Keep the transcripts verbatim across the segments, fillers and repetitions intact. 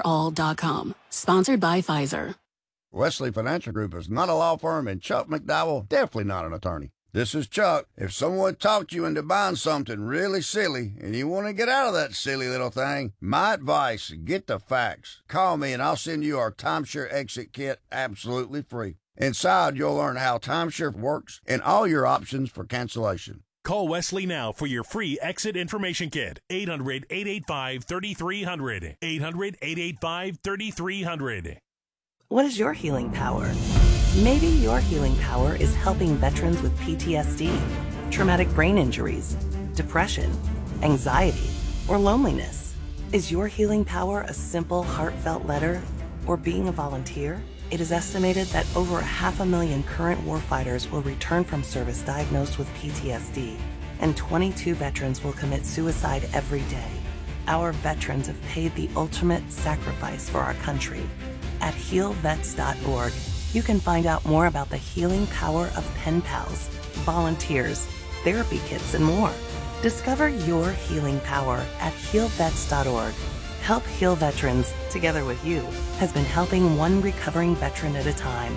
all dot com. Sponsored by Pfizer. Wesley Financial Group is not a law firm, and Chuck McDowell definitely not an attorney. This is Chuck. If someone talked you into buying something really silly and you want to get out of that silly little thing, my advice, get the facts. Call me and I'll send you our timeshare exit kit absolutely free. Inside, you'll learn how timeshare works and all your options for cancellation. Call Wesley now for your free exit information kit. eight hundred, eight eight five, three three zero zero. eight hundred, eight eight five, three three zero zero. What is your healing power? Maybe your healing power is helping veterans with P T S D, traumatic brain injuries, depression, anxiety, or loneliness. Is your healing power a simple, heartfelt letter or being a volunteer? It is estimated that over half a million current warfighters will return from service diagnosed with P T S D, and twenty-two veterans will commit suicide every day. Our veterans have paid the ultimate sacrifice for our country. At heal vets dot org, you can find out more about the healing power of pen pals, volunteers, therapy kits, and more. Discover your healing power at heal vets dot org. Help Heal Veterans, together with you, has been helping one recovering veteran at a time.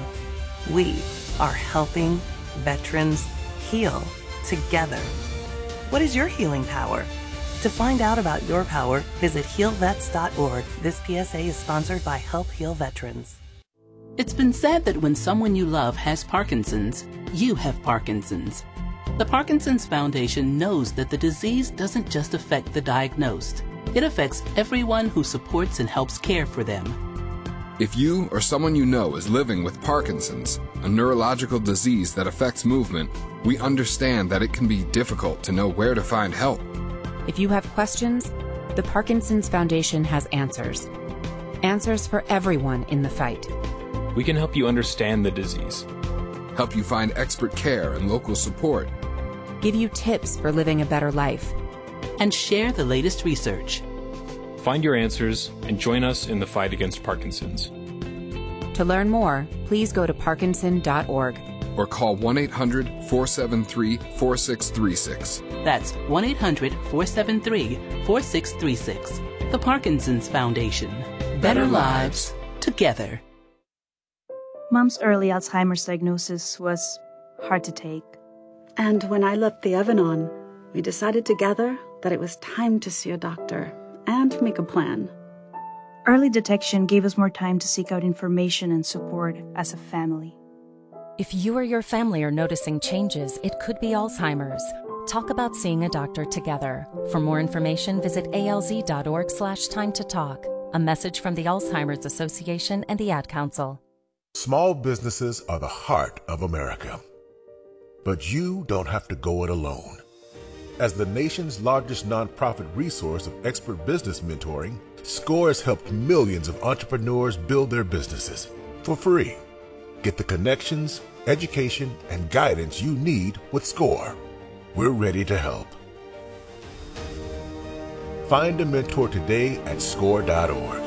We are helping veterans heal together. What is your healing power? To find out about your power, visit heal vets dot org. This P S A is sponsored by Help Heal Veterans. It's been said that when someone you love has Parkinson's, you have Parkinson's. The Parkinson's Foundation knows that the disease doesn't just affect the diagnosed. It affects everyone who supports and helps care for them. If you or someone you know is living with Parkinson's, a neurological disease that affects movement, we understand that it can be difficult to know where to find help. If you have questions, the Parkinson's Foundation has answers. Answers for everyone in the fight. We can help you understand the disease, help you find expert care and local support, give you tips for living a better life, and share the latest research. Find your answers and join us in the fight against Parkinson's. To learn more, please go to parkinson dot org or call one eight hundred, four seven three, four six three six. That's one eight hundred, four seven three, four six three six. The Parkinson's Foundation. Better, Better lives together. Mom's early Alzheimer's diagnosis was hard to take. And when I left the oven on, we decided together that it was time to see a doctor and make a plan. Early detection gave us more time to seek out information and support as a family. If you or your family are noticing changes, it could be Alzheimer's. Talk about seeing a doctor together. For more information, visit A L Z dot org slash time to talk. A message from the Alzheimer's Association and the Ad Council. Small businesses are the heart of America. But you don't have to go it alone. As the nation's largest nonprofit resource of expert business mentoring, SCORE has helped millions of entrepreneurs build their businesses for free. Get the connections, education, and guidance you need with SCORE. We're ready to help. Find a mentor today at score dot org.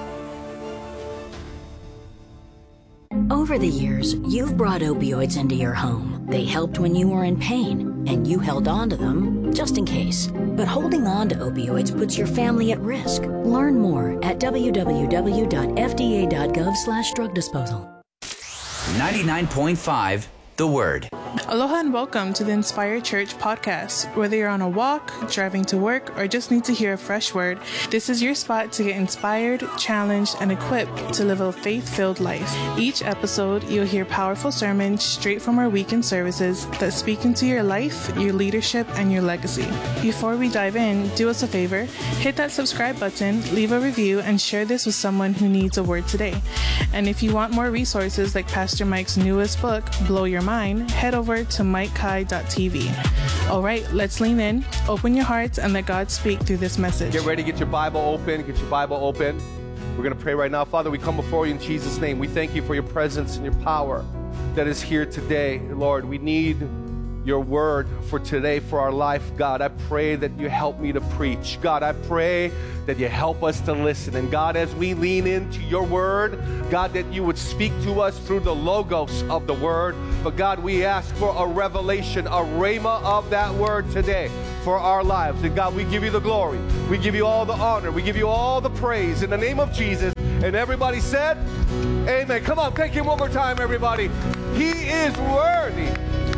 Over the years, you've brought opioids into your home. They helped when you were in pain, and you held on to them just in case. But holding on to opioids puts your family at risk. Learn more at w w w dot f d a dot gov slash drug disposal. ninety-nine point five The Word. Aloha and welcome to the Inspired Church podcast. Whether you're on a walk, driving to work, or just need to hear a fresh word, this is your spot to get inspired, challenged, and equipped to live a faith-filled life. Each episode, you'll hear powerful sermons straight from our weekend services that speak into your life, your leadership, and your legacy. Before we dive in, do us a favor, hit that subscribe button, leave a review, and share this with someone who needs a word today. And if you want more resources like Pastor Mike's newest book, Blow Your Mind, head over to mike kai dot t v. All right, let's lean in, open your hearts, and let God speak through this message. Get ready, get your Bible open, get your Bible open. We're going to pray right now. Father, we come before you in Jesus' name. We thank you for your presence and your power that is here today. Lord, we need your word for today, for our life. God, I pray that you help me to preach. God, I pray that you help us to listen. And God, as we lean into your word, God, that you would speak to us through the logos of the word. But God, we ask for a revelation, a rhema of that word today for our lives. And God, we give you the glory. We give you all the honor. We give you all the praise. In the name of Jesus, And everybody said, amen. Come on, thank him one more time, everybody. He is worthy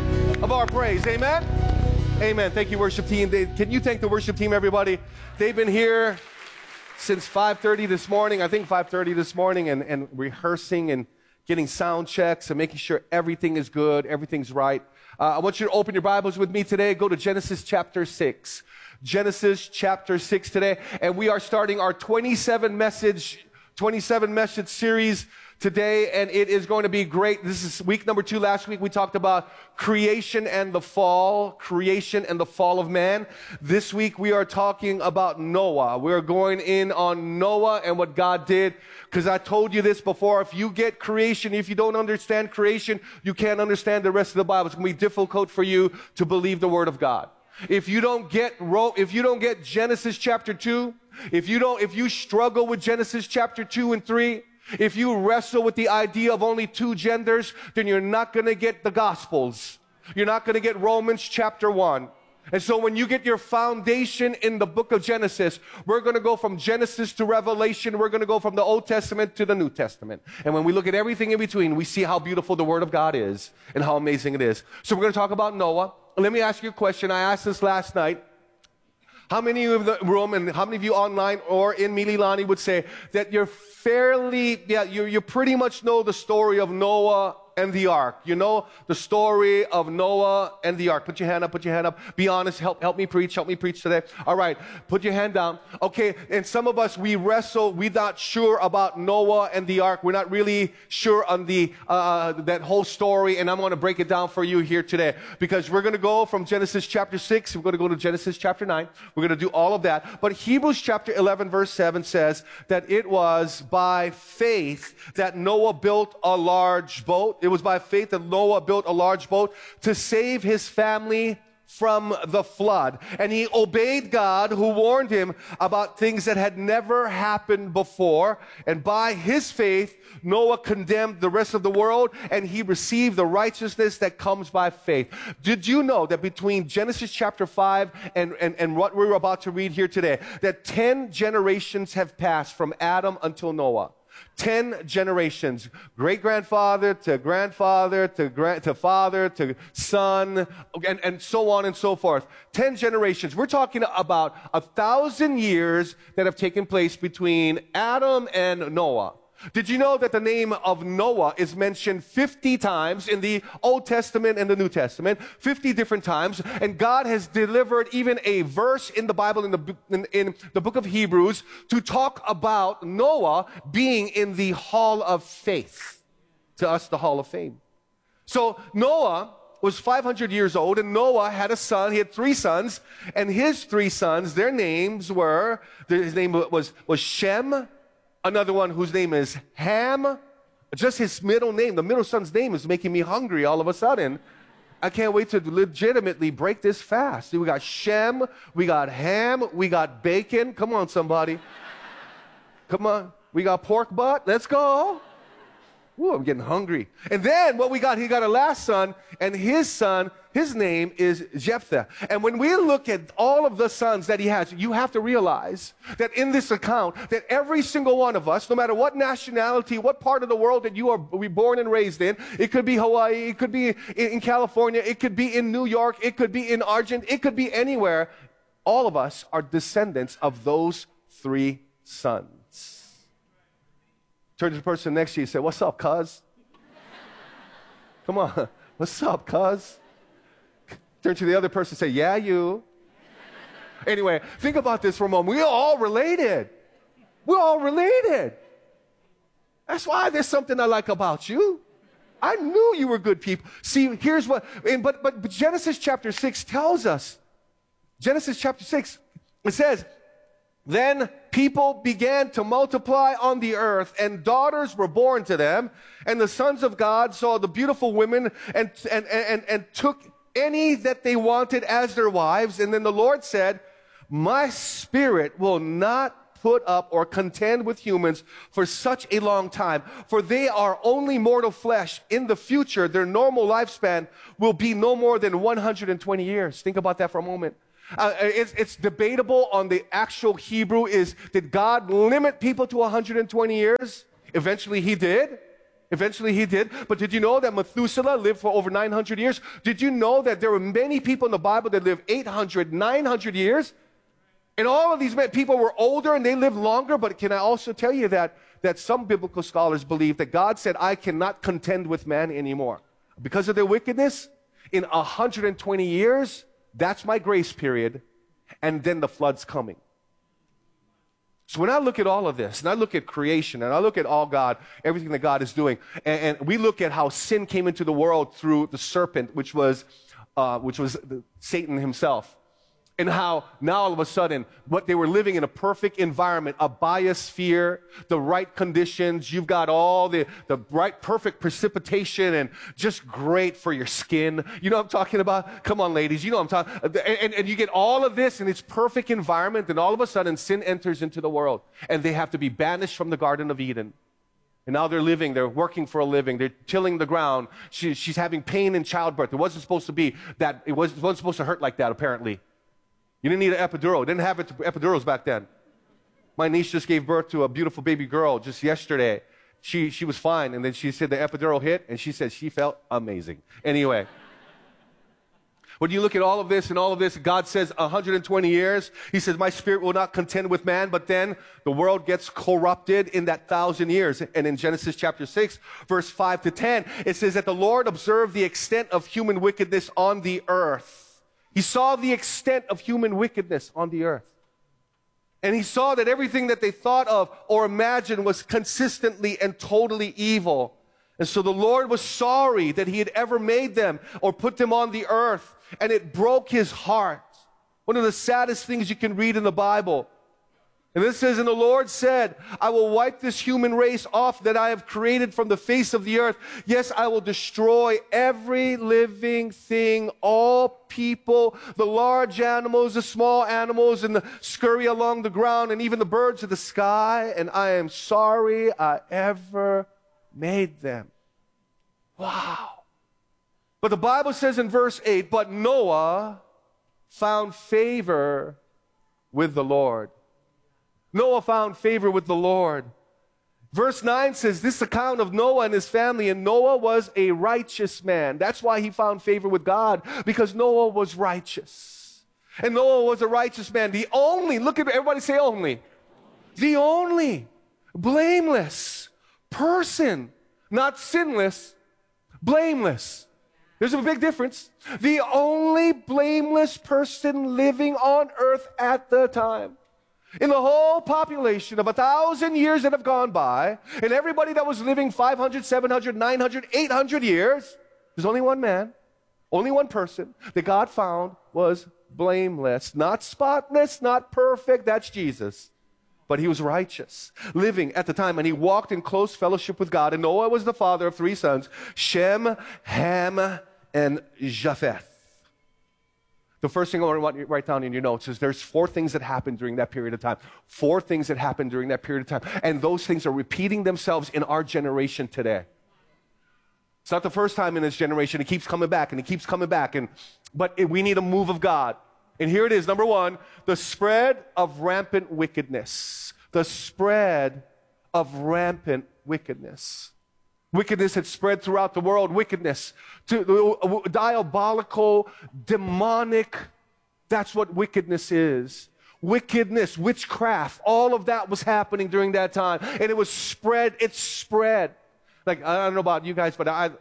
of our praise. Amen. Amen. Thank you, worship team. They, can you thank the worship team, everybody? They've been here since five thirty this morning, I think five thirty this morning, and, and rehearsing and getting sound checks and making sure everything is good, everything's right. Uh, I want you to open your Bibles with me today. Go to Genesis chapter six. Genesis chapter six today. And we are starting our twenty-seven message, twenty-seven message series today, and it is going to be great. This is week number two. Last week we talked about creation and the fall, creation and the fall of man. This week we are talking about Noah. We're going in on Noah and what God did, because I told you this before. If you get creation, if you don't understand creation, you can't understand the rest of the Bible. It's going to be difficult for you to believe the Word of God. If you don't get if you don't get Genesis chapter two, if you don't if you struggle with Genesis chapter two and three, if you wrestle with the idea of only two genders, then you're not going to get the Gospels. You're not going to get Romans chapter one. And so when you get your foundation in the book of Genesis, we're going to go from Genesis to Revelation. We're going to go from the Old Testament to the New Testament. And when we look at everything in between, we see how beautiful the Word of God is and how amazing it is. So we're going to talk about Noah. Let me ask you a question. I asked this last night. How many of you in the room and how many of you online or in Mililani would say that you're fairly, yeah, you you pretty much know the story of Noah and the ark? You know the story of Noah and the ark. Put your hand up, put your hand up. Be honest, help help me preach, help me preach today. All right, put your hand down. Okay, and some of us, we wrestle, we're not sure about Noah and the ark. We're not really sure on the uh, that whole story, and I'm going to break it down for you here today, because we're going to go from Genesis chapter six, we're going to go to Genesis chapter nine. We're going to do all of that. But Hebrews chapter eleven, verse seven says that it was by faith that Noah built a large boat. It was by faith that Noah built a large boat to save his family from the flood. And he obeyed God, who warned him about things that had never happened before. And by his faith, Noah condemned the rest of the world, and he received the righteousness that comes by faith. Did you know that between Genesis chapter five and, and, and what we're about to read here today, that ten generations have passed from Adam until Noah? Ten generations, great-grandfather to grandfather to grand, to father to son, and, and so on and so forth. Ten generations. We're talking about a thousand years that have taken place between Adam and Noah. Did you know that the name of Noah is mentioned fifty times in the Old Testament and the New Testament? fifty different times. And God has delivered even a verse in the Bible, in the, in, in the book of Hebrews, to talk about Noah being in the hall of faith. To us, the hall of fame. So Noah was five hundred years old, and Noah had a son. He had three sons, and his three sons, their names were, his name was, was Shem. Another one whose name is Ham. Just his middle name, the middle son's name, is making me hungry all of a sudden. I can't wait to legitimately break this fast. We got Shem, we got Ham, we got bacon. Come on, somebody. Come on. We got pork butt. Let's go. Ooh, I'm getting hungry. And then what we got, he got a last son, and his son, his name is Jephthah. And when we look at all of the sons that he has, you have to realize that in this account, that every single one of us, no matter what nationality, what part of the world that you are born and raised in, it could be Hawaii, it could be in California, it could be in New York, it could be in Argentina, it could be anywhere. All of us are descendants of those three sons. Turn to the person next to you and say, "What's up, cuz?" Come on. "What's up, cuz?" Turn to the other person and say, "Yeah, you." Anyway, think about this for a moment. We're all related. We're all related. That's why there's something I like about you. I knew you were good people. See, here's what, and, but, but, but Genesis chapter six tells us, Genesis chapter six, it says, then people began to multiply on the earth, and daughters were born to them, and the sons of God saw the beautiful women and, and, and, and took any that they wanted as their wives. And then the Lord said, my spirit will not put up or contend with humans for such a long time, for they are only mortal flesh. In the future, their normal lifespan will be no more than one hundred twenty years. Think about that for a moment. Uh, it's, it's debatable on the actual Hebrew is, did God limit people to one hundred twenty years? Eventually he did. Eventually he did. But did you know that Methuselah lived for over nine hundred years? Did you know that there were many people in the Bible that lived eight hundred, nine hundred years? And all of these people were older and they lived longer. But can I also tell you that, that some biblical scholars believe that God said, I cannot contend with man anymore. Because of their wickedness, in one hundred twenty years, that's my grace period, and then the flood's coming. So when I look at all of this, and I look at creation, and I look at all God, everything that God is doing, and, and we look at how sin came into the world through the serpent, which was, uh, which was the, Satan himself, and how now all of a sudden, what they were living in a perfect environment, a biosphere, the right conditions, you've got all the, the right perfect precipitation and just great for your skin. You know what I'm talking about? Come on, ladies, you know what I'm talking about. And, and, and you get all of this in its perfect environment, and all of a sudden sin enters into the world, and they have to be banished from the Garden of Eden. And now they're living, they're working for a living, they're tilling the ground. She, she's having pain in childbirth. It wasn't supposed to be that, it wasn't, it wasn't supposed to hurt like that, apparently. You didn't need an epidural. Didn't have it, epidurals back then. My niece just gave birth to a beautiful baby girl just yesterday. She, she was fine, and then she said the epidural hit, and she said she felt amazing. Anyway, when you look at all of this and all of this, God says one hundred twenty years. He says, my spirit will not contend with man, but then the world gets corrupted in that thousand years. And in Genesis chapter six, verse five to ten, it says that the Lord observed the extent of human wickedness on the earth. He saw the extent of human wickedness on the earth. And he saw that everything that they thought of or imagined was consistently and totally evil. And so the Lord was sorry that he had ever made them or put them on the earth. And it broke his heart. One of the saddest things you can read in the Bible. And this says, and the Lord said, I will wipe this human race off that I have created from the face of the earth. Yes, I will destroy every living thing, all people, the large animals, the small animals, and the scurry along the ground, and even the birds of the sky. And I am sorry I ever made them. Wow. But the Bible says in verse eight, but Noah found favor with the Lord. Noah found favor with the Lord. Verse nine says this account of Noah and his family, and Noah was a righteous man. That's why he found favor with God, because Noah was righteous. And Noah was a righteous man. The only, look at everybody say only. The only blameless person, not sinless, blameless. There's a big difference. The only blameless person living on earth at the time. In the whole population of a thousand years that have gone by, and everybody that was living five hundred, seven hundred, nine hundred, eight hundred years, there's only one man, only one person that God found was blameless, not spotless, not perfect, that's Jesus. But he was righteous, living at the time, and he walked in close fellowship with God. And Noah was the father of three sons, Shem, Ham, and Japheth. The first thing I want you to write down in your notes is there's four things that happened during that period of time. Four things that happened during that period of time. And those things are repeating themselves in our generation today. It's not the first time in this generation. It keeps coming back and it keeps coming back. And but it, we need a move of God. And here it is. Number one, the spread of rampant wickedness. The spread of rampant wickedness. Wickedness had spread throughout the world. Wickedness, to, uh, diabolical, demonic. That's what wickedness is. Wickedness, witchcraft, all of that was happening during that time. And it was spread, it spread. Like, I don't know about you guys, but I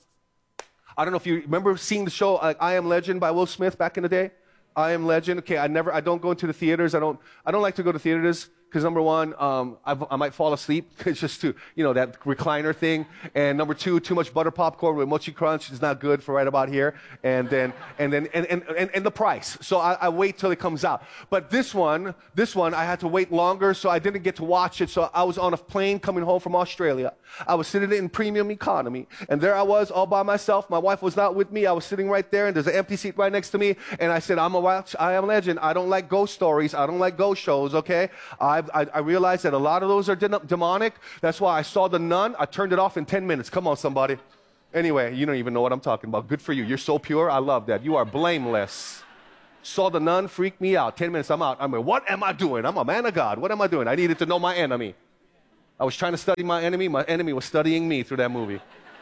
I don't know if you remember seeing the show uh, I Am Legend by Will Smith back in the day. I Am Legend. Okay, I never, I don't go into the theaters. I don't, I don't like to go to theaters. Because number one, um, I, I might fall asleep. It's just too, you know, that recliner thing. And number two, too much butter popcorn with mochi crunch is not good for right about here. And then, and then, and, and, and, and the price. So I, I wait till it comes out. But this one, this one, I had to wait longer, so I didn't get to watch it. So I was on a plane coming home from Australia. I was sitting in premium economy. And there I was all by myself. My wife was not with me. I was sitting right there, and there's an empty seat right next to me. And I said, I'm a watch, I Am Legend. I don't like ghost stories. I don't like ghost shows, okay? I've I, I realized that a lot of those are de- demonic. That's why I saw The Nun. I turned it off in ten minutes. Come on, somebody. Anyway, you don't even know what I'm talking about. Good for you. You're so pure. I love that. You are blameless. Saw the nun freak me out. Ten minutes, I'm out. I'm like, what am I doing? I'm a man of God. What am I doing? I needed to know my enemy. I was trying to study my enemy. My enemy was studying me through that movie.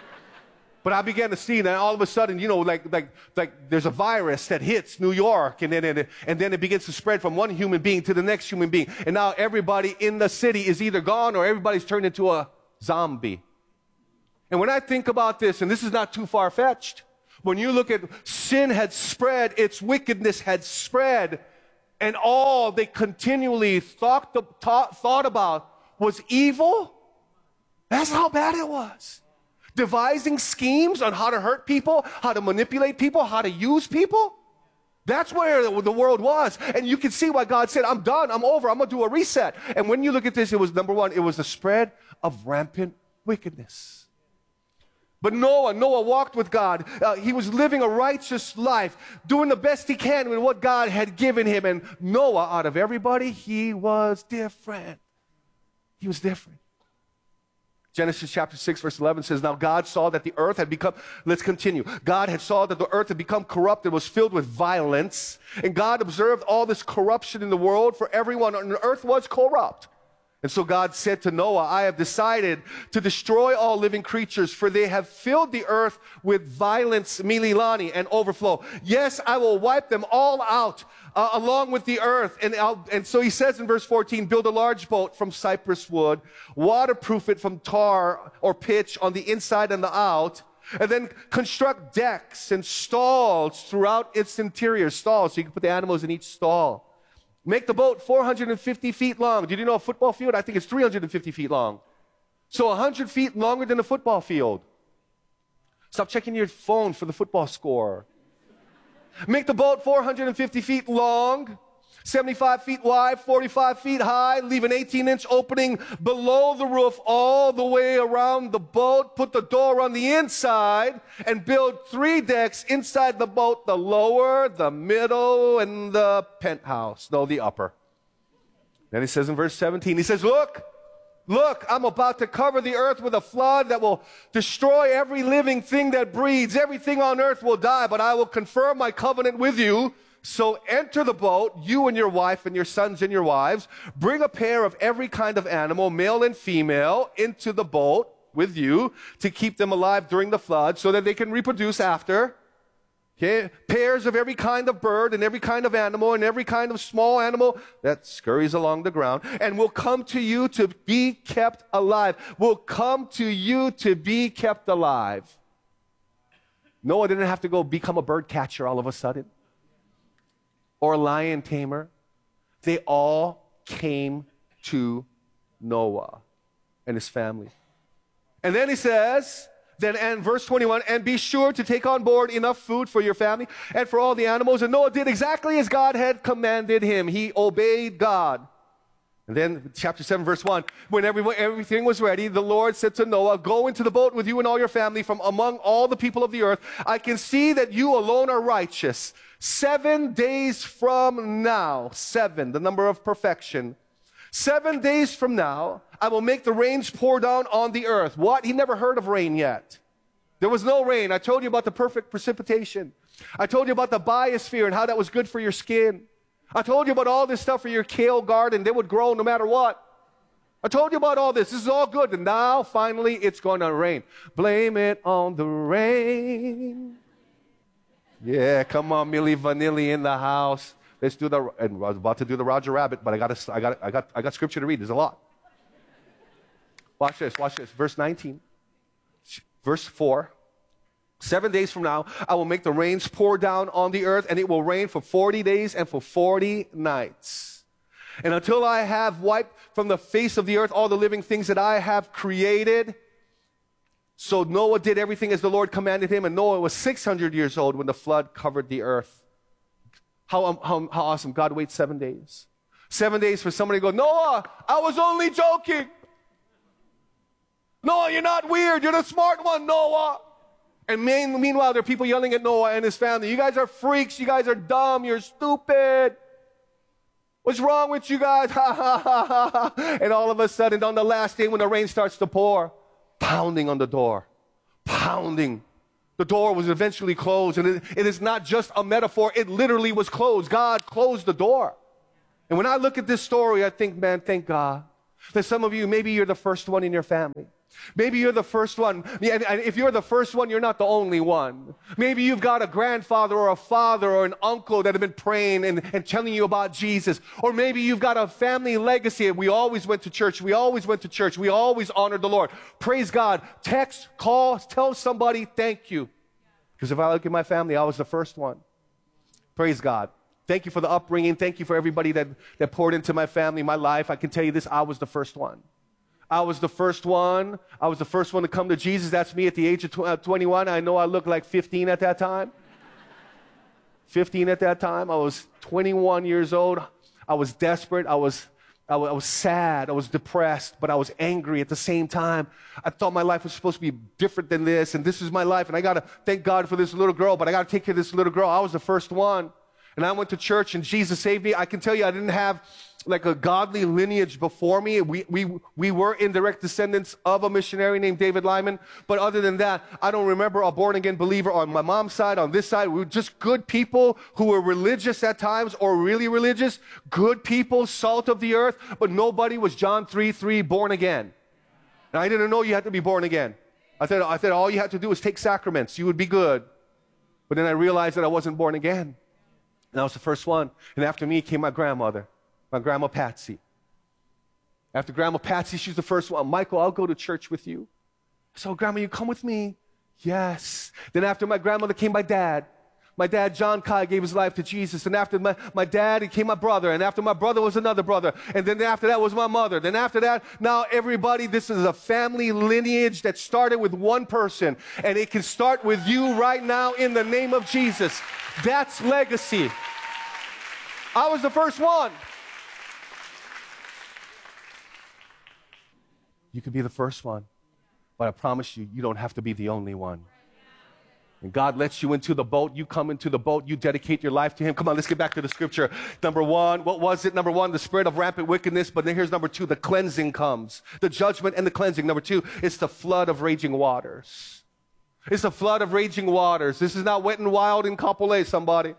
But I began to see that all of a sudden, you know, like like like there's a virus that hits New York, and then it, and then it begins to spread from one human being to the next human being. And now everybody in the city is either gone or everybody's turned into a zombie. And when I think about this, and this is not too far-fetched, when you look at sin had spread, its wickedness had spread, and all they continually thought, thought, thought about was evil, that's how bad it was. Devising schemes on how to hurt people, how to manipulate people, how to use people. That's where the world was. And you can see why God said, I'm done, I'm over, I'm going to do a reset. And when you look at this, it was number one, it was the spread of rampant wickedness. But Noah, Noah walked with God. Uh, he was living a righteous life, doing the best he can with what God had given him. And Noah, out of everybody, he was different. He was different. Genesis chapter six, verse eleven says, now God saw that the earth had become, let's continue. God had saw that the earth had become corrupt and was filled with violence. And God observed all this corruption in the world, for everyone on the earth was corrupt. And so God said to Noah, I have decided to destroy all living creatures, for they have filled the earth with violence, mililani, and overflow. Yes, I will wipe them all out uh, along with the earth. And, I'll, and so he says in verse fourteen, build a large boat from cypress wood, waterproof it from tar or pitch on the inside and the out, and then construct decks and stalls throughout its interior. Stalls, so you can put the animals in each stall. Make the boat four hundred fifty feet long. Did you know a football field? I think it's three hundred fifty feet long. So one hundred feet longer than a football field. Stop checking your phone for the football score. Make the boat four hundred fifty feet long, seventy-five feet wide, forty-five feet high. Leave an eighteen inch opening below the roof all the way around the boat. Put the door on the inside and build three decks inside the boat, the lower, the middle, and the penthouse. No, the upper. Then he says in verse seventeen, he says, look, look, I'm about to cover the earth with a flood that will destroy every living thing that breathes. Everything on earth will die, but I will confirm my covenant with you. So enter the boat, you and your wife and your sons and your wives. Bring a pair of every kind of animal, male and female, into the boat with you to keep them alive during the flood so that they can reproduce after. Okay? Pairs of every kind of bird and every kind of animal and every kind of small animal that scurries along the ground and will come to you to be kept alive. Will come to you to be kept alive. Noah didn't have to go become a bird catcher all of a sudden, or a lion tamer. They all came to Noah and his family. And then he says, then and verse twenty-one, and be sure to take on board enough food for your family and for all the animals. And Noah did exactly as God had commanded him. He obeyed God. And then chapter seven, verse one, when everyone, everything was ready, the Lord said to Noah, go into the boat with you and all your family from among all the people of the earth. I can see that you alone are righteous. Seven days from now, seven, the number of perfection. Seven days from now, I will make the rains pour down on the earth. What? He never heard of rain yet. There was no rain. I told you about the perfect precipitation. I told you about the biosphere and how that was good for your skin. I told you about all this stuff for your kale garden. They would grow no matter what. I told you about all this. This is all good. And now, finally, it's going to rain. Blame it on the rain. Yeah, come on, Milli Vanilli in the house. Let's do the, and I was about to do the Roger Rabbit, but I got, I got, I got, I got scripture to read. There's a lot. Watch this, watch this. Verse nineteen. Verse four. Seven days from now, I will make the rains pour down on the earth, and it will rain for forty days and for forty nights. And until I have wiped from the face of the earth all the living things that I have created. So Noah did everything as the Lord commanded him, and Noah was six hundred years old when the flood covered the earth. How, how, how awesome. God waits seven days. Seven days for somebody to go, Noah, I was only joking. Noah, you're not weird. You're the smart one, Noah. And mean, meanwhile, there are people yelling at Noah and his family. You guys are freaks. You guys are dumb. You're stupid. What's wrong with you guys? Ha, ha, ha, ha, ha. And all of a sudden, on the last day when the rain starts to pour, pounding on the door, pounding. The door was eventually closed, and it, it is not just a metaphor. It literally was closed. God closed the door. And when I look at this story, I think, man, thank God that some of you, maybe you're the first one in your family. Maybe you're the first one. And if you're the first one, you're not the only one. Maybe you've got a grandfather or a father or an uncle that have been praying and, and telling you about Jesus. Or maybe you've got a family legacy. We always went to church. We always went to church. We always honored the Lord. Praise God. Text, call, tell somebody thank you. Because if I look at my family, I was the first one. Praise God. Thank you for the upbringing. Thank you for everybody that, that poured into my family, my life. I can tell you this, I was the first one. I was the first one. I was the first one to come to Jesus. That's me at the age of tw- uh, twenty-one. I know I looked like fifteen at that time. fifteen at that time. I was twenty-one years old. I was desperate. I was, I was, I was sad. I was depressed, but I was angry at the same time. I thought my life was supposed to be different than this, and this is my life, and I got to thank God for this little girl, but I got to take care of this little girl. I was the first one, and I went to church, and Jesus saved me. I can tell you I didn't have like a godly lineage before me. We, we, we were indirect descendants of a missionary named David Lyman. But other than that, I don't remember a born-again believer on my mom's side, on this side. We were just good people who were religious at times or really religious. Good people, salt of the earth. But nobody was John three three born again. And I didn't know you had to be born again. I thought, I thought all you had to do was take sacraments. You would be good. But then I realized that I wasn't born again. And I was the first one. And after me came my grandmother. My grandma Patsy. After Grandma Patsy, she's the first one. Michael, I'll go to church with you. So, Grandma, you come with me? Yes. Then after my grandmother came my dad. My dad, John Kai, gave his life to Jesus. And after my, my dad, it came my brother. And after my brother was another brother. And then after that was my mother. Then after that, now everybody, this is a family lineage that started with one person. And it can start with you right now in the name of Jesus. That's legacy. I was the first one. You could be the first one, but I promise you, you don't have to be the only one. And God lets you into the boat. You come into the boat. You dedicate your life to Him. Come on, let's get back to the scripture. Number one, what was it? Number one, the spirit of rampant wickedness. But then here's number two, the cleansing comes. The judgment and the cleansing. Number two, it's the flood of raging waters. It's the flood of raging waters. This is not Wet and Wild in Kapolei, somebody.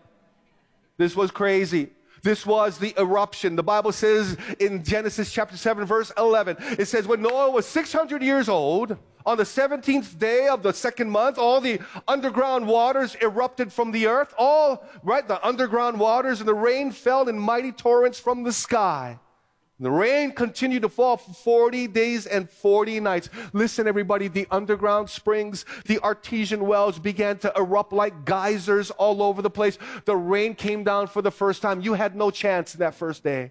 This was crazy. This was the eruption. The Bible says in Genesis chapter seven, verse eleven, it says, when Noah was six hundred years old, on the seventeenth day of the second month, all the underground waters erupted from the earth. All, right, the underground waters, and the rain fell in mighty torrents from the sky. And the rain continued to fall for forty days and forty nights. Listen, everybody, the underground springs, the artesian wells began to erupt like geysers all over the place. The rain came down for the first time. You had no chance in that first day.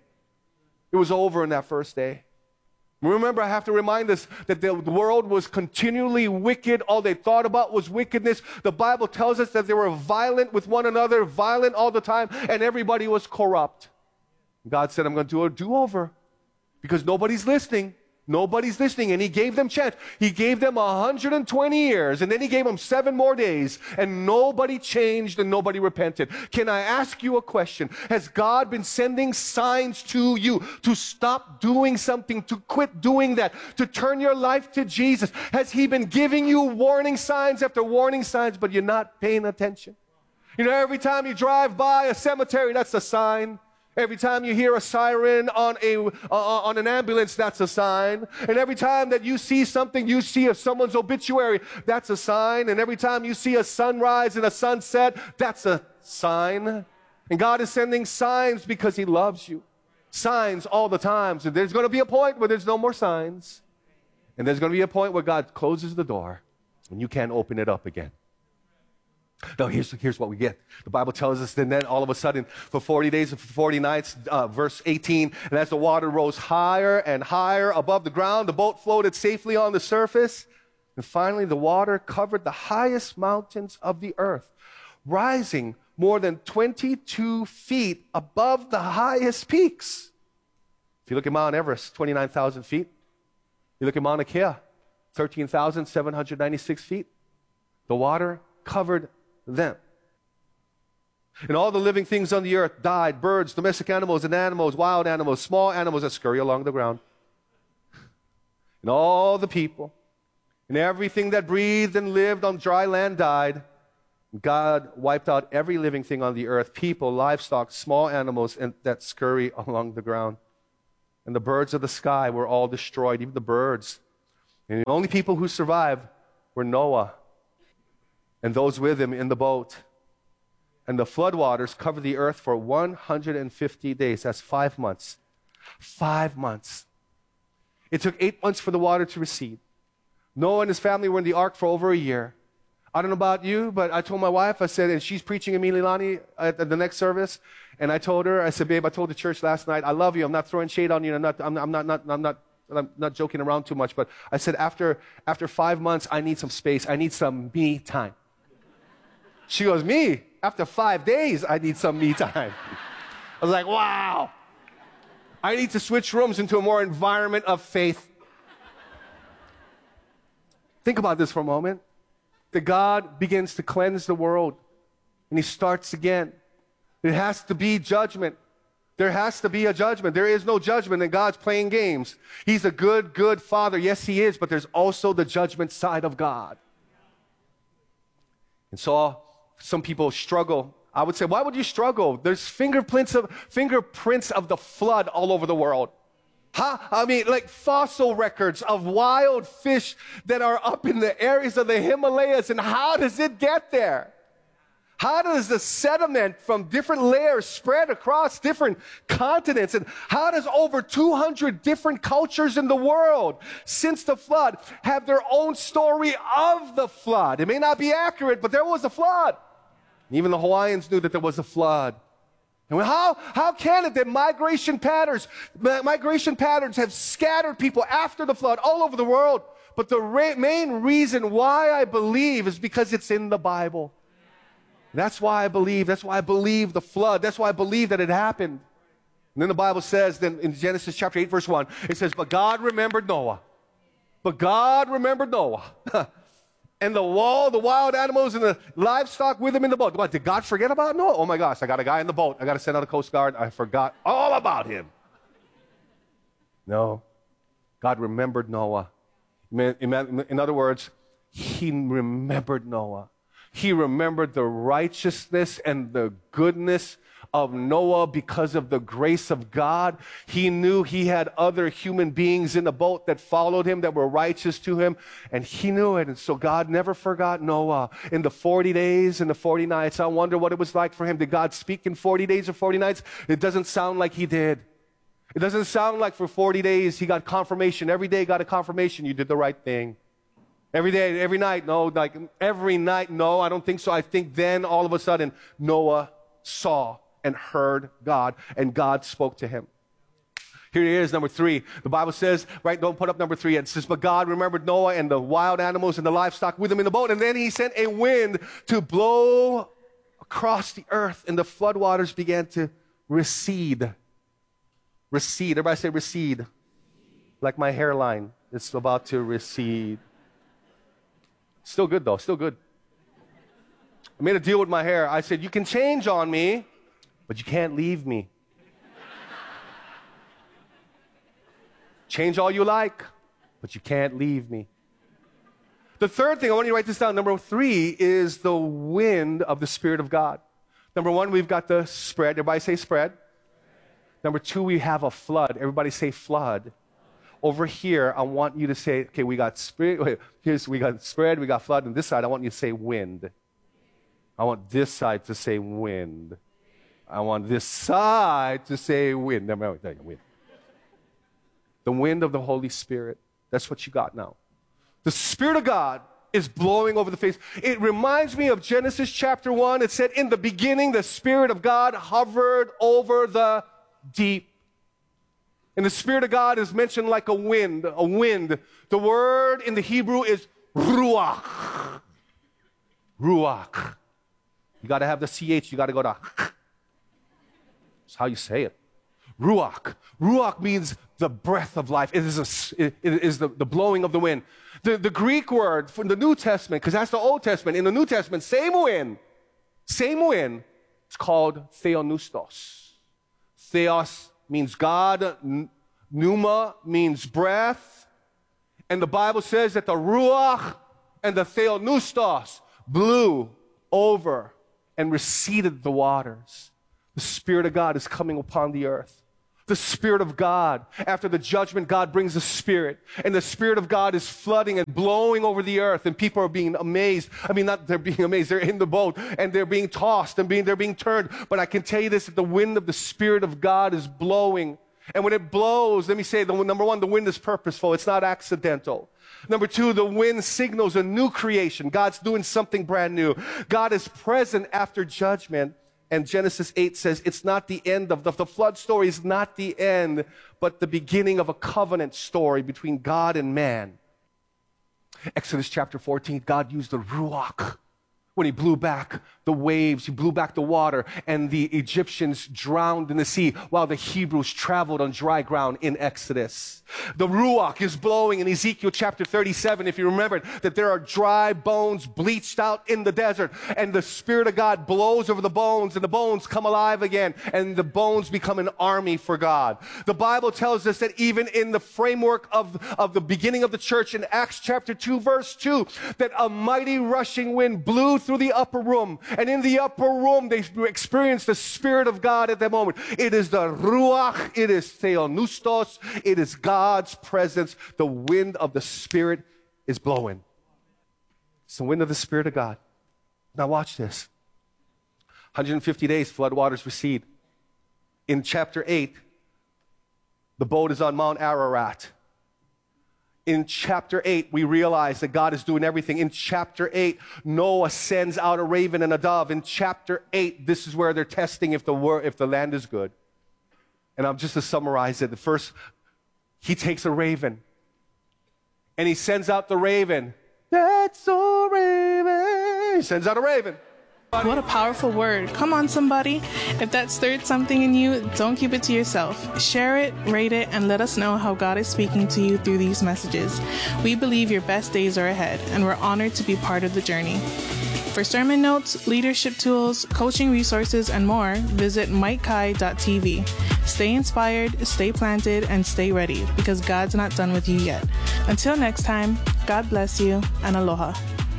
It was over in that first day. Remember, I have to remind us that the world was continually wicked. All they thought about was wickedness. The Bible tells us that they were violent with one another, violent all the time, and everybody was corrupt. God said, I'm going to do a do-over because nobody's listening. Nobody's listening. And He gave them chance. He gave them one hundred twenty years, and then He gave them seven more days, and nobody changed and nobody repented. Can I ask you a question? Has God been sending signs to you to stop doing something, to quit doing that, to turn your life to Jesus? Has He been giving you warning signs after warning signs, but you're not paying attention? You know, every time you drive by a cemetery, that's a sign. Every time you hear a siren on a uh, on an ambulance, that's a sign. And every time that you see something, you see of someone's obituary, that's a sign. And every time you see a sunrise and a sunset, that's a sign. And God is sending signs because He loves you. Signs all the time. So there's going to be a point where there's no more signs. And there's going to be a point where God closes the door and you can't open it up again. No, here's, here's what we get. The Bible tells us that then all of a sudden, for forty days and for forty nights, uh, verse eighteen, and as the water rose higher and higher above the ground, the boat floated safely on the surface. And finally, the water covered the highest mountains of the earth, rising more than twenty-two feet above the highest peaks. If you look at Mount Everest, twenty-nine thousand feet. You look at Mauna Kea, thirteen thousand seven hundred ninety-six feet. The water covered them. And all the living things on the earth died, birds, domestic animals, and animals, wild animals, small animals that scurry along the ground. And all the people And everything that breathed and lived on dry land died. God wiped out every living thing on the earth, people, livestock, small animals, and that scurry along the ground. And the birds of the sky were all destroyed, even the birds. And the only people who survived were Noah and those with him in the boat. And the floodwaters covered the earth for one hundred fifty days. That's five months. Five months. It took eight months for the water to recede. Noah and his family were in the ark for over a year. I don't know about you, but I told my wife, I said, and she's preaching in Mililani at the next service, and I told her, I said, babe, I told the church last night, I love you. I'm not throwing shade on you. I'm not, I'm, I'm not, not, I'm not, I'm not joking around too much, but I said, after, after five months, I need some space. I need some me time. She goes, me? After five days, I need some me time. I was like, wow. I need to switch rooms into a more environment of faith. Think about this for a moment. That God begins to cleanse the world, and he starts again. It has to be judgment. There has to be a judgment. There is no judgment, and God's playing games. He's a good, good father. Yes, he is, but there's also the judgment side of God. And so some people struggle. I would say, why would you struggle? There's fingerprints of, fingerprints of the flood all over the world. Huh? I mean, like fossil records of wild fish that are up in the areas of the Himalayas. And how does it get there? How does the sediment from different layers spread across different continents? And how does over two hundred different cultures in the world since the flood have their own story of the flood? It may not be accurate, but there was a flood. Even the Hawaiians knew that there was a flood. And how, how can it that migration patterns, migration patterns have scattered people after the flood all over the world? But the re- main reason why I believe is because it's in the Bible. That's why I believe. That's why I believe the flood. That's why I believe that it happened. And then the Bible says, then in Genesis chapter eight, verse one, it says, but God remembered Noah. But God remembered Noah. And the wall, the wild animals, and the livestock with him in the boat. What, did God forget about Noah? Oh my gosh, I got a guy in the boat. I got to send out a Coast Guard. I forgot all about him. No. God remembered Noah. In other words, he remembered Noah. He remembered the righteousness and the goodness of Noah because of the grace of God. He knew he had other human beings in the boat that followed him, that were righteous to him, and he knew it. And so God never forgot Noah. In the forty days and the forty nights, I wonder what it was like for him. Did God speak in forty days or forty nights? It doesn't sound like he did. It doesn't sound like for forty days he got confirmation. Every day got a confirmation you did the right thing. Every day, every night, no, like every night, no, I don't think so. I think then all of a sudden Noah saw and heard God, and God spoke to him. Here it is, number three. The Bible says, right, don't put up number three. It says, but God remembered Noah and the wild animals and the livestock with him in the boat, and then he sent a wind to blow across the earth, and the floodwaters began to recede. Recede. Everybody say recede. Like my hairline. It's about to recede. Still good, though. Still good. I made a deal with my hair. I said, you can change on me, but you can't leave me. Change all you like, but you can't leave me. The third thing, I want you to write this down. Number three is the wind of the Spirit of God. Number one, we've got the spread. Everybody say spread. Number two, we have a flood. Everybody say flood. Over here, I want you to say, okay, we got spirit. Wait, here's we got spread, we got flood, and this side, I want you to say wind. I want this side to say wind. I want this side to say wind. No, no, no, wind. The wind of the Holy Spirit. That's what you got now. The Spirit of God is blowing over the face. It reminds me of Genesis chapter one. It said, in the beginning, the Spirit of God hovered over the deep. And the Spirit of God is mentioned like a wind, a wind. The word in the Hebrew is ruach. Ruach. You got to have the C H, you got to go to. That's how you say it. Ruach. Ruach means the breath of life. It is, a, it is the, the blowing of the wind. The, the Greek word from the New Testament, because that's the Old Testament. In the New Testament, same wind, same wind. It's called theonoustos. Theos means God. Pneuma means breath. And the Bible says that the Ruach and the Theopneustos blew over and receded the waters. The Spirit of God is coming upon the earth. The Spirit of God, after the judgment, God brings the Spirit. And the Spirit of God is flooding and blowing over the earth. And people are being amazed. I mean, not they're being amazed. They're in the boat and they're being tossed and being, they're being turned. But I can tell you this, that the wind of the Spirit of God is blowing. And when it blows, let me say, the, number one, the wind is purposeful. It's not accidental. Number two, the wind signals a new creation. God's doing something brand new. God is present after judgment. And Genesis eight says it's not the end of the, the flood story is not the end, but the beginning of a covenant story between God and man. Exodus chapter fourteen, God used the Ruach when he blew back the waves, he blew back the water, and the Egyptians drowned in the sea while the Hebrews traveled on dry ground in Exodus. The Ruach is blowing in Ezekiel chapter thirty-seven, if you remember it, that there are dry bones bleached out in the desert, and the Spirit of God blows over the bones, and the bones come alive again, and the bones become an army for God. The Bible tells us that even in the framework of, of the beginning of the church in Acts chapter two, verse two, that a mighty rushing wind blew through the upper room, and in the upper room they experienced the Spirit of God at that moment. It is the Ruach, it is Theopneustos, it is God's presence. The wind of the Spirit is blowing. It's the wind of the Spirit of God. Now watch this. one hundred fifty days, flood waters recede. In chapter eight, the boat is on Mount Ararat. In chapter eight, we realize that God is doing everything. In chapter eight, Noah sends out a raven and a dove. In chapter eight, this is where they're testing if the wor- if the land is good. And I'm just to summarize it. The first, he takes a raven, and he sends out the raven. That's a raven. He sends out a raven. What a powerful word. Come on, somebody. If that stirred something in you, don't keep it to yourself. Share it, rate it, and let us know how God is speaking to you through these messages. We believe your best days are ahead, and we're honored to be part of the journey. For sermon notes, leadership tools, coaching resources, and more, visit mike kai dot t v. Stay inspired, stay planted, and stay ready, because God's not done with you yet. Until next time, God bless you, and aloha.